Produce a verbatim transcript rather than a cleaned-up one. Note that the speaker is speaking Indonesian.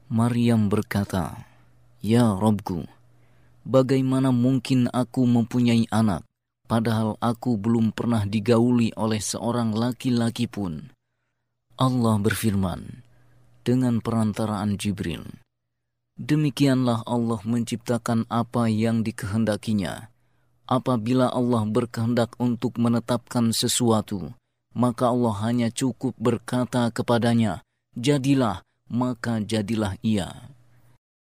Maryam berkata, "Ya Rabbku, bagaimana mungkin aku mempunyai anak, padahal aku belum pernah digauli oleh seorang laki-laki pun?" Allah berfirman dengan perantaraan Jibril, "Demikianlah Allah menciptakan apa yang dikehendakinya. Apabila Allah berkehendak untuk menetapkan sesuatu, maka Allah hanya cukup berkata kepadanya, 'Jadilah,' maka jadilah ia."